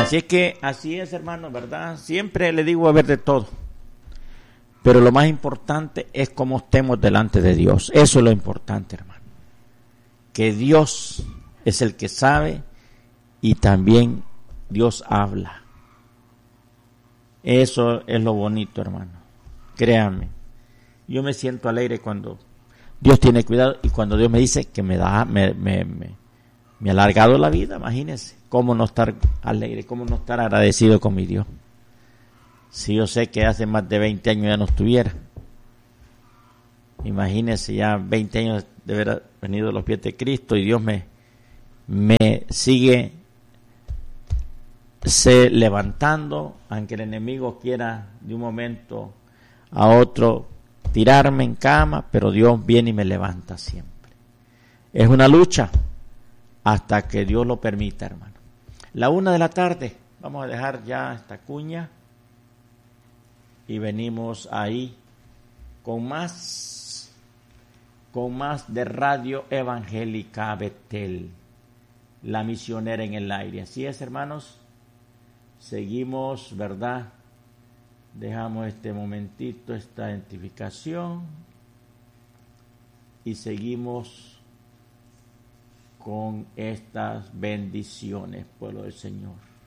Así es que, así es, hermano, ¿verdad? Siempre le digo a ver de todo. Pero lo más importante es cómo estemos delante de Dios. Eso es lo importante, hermano. Que Dios es el que sabe y también Dios habla. Eso es lo bonito, hermano. Créanme. Yo me siento alegre cuando Dios tiene cuidado y cuando Dios me dice que me ha alargado la vida. Imagínense cómo no estar alegre, cómo no estar agradecido con mi Dios. Si yo sé que hace más de 20 años ya no estuviera. Imagínense ya 20 años de haber venido a los pies de Cristo y Dios me sigue levantando, aunque el enemigo quiera de un momento a otro tirarme en cama, pero Dios viene y me levanta siempre. Es una lucha hasta que Dios lo permita, hermano. 1:00 p.m, vamos a dejar ya esta cuña y venimos ahí con más de Radio Evangélica Betel, la misionera en el aire. Así es, hermanos. Seguimos, ¿verdad? Dejamos este momentito, esta identificación y seguimos con estas bendiciones, pueblo del Señor.